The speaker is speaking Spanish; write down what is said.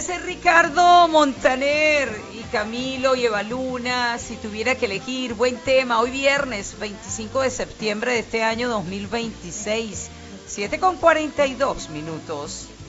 ese Ricardo Montaner y Camilo y Eva Luna, si tuviera que elegir, buen tema, hoy viernes 25 de septiembre de este año 2026, 7:42 minutos.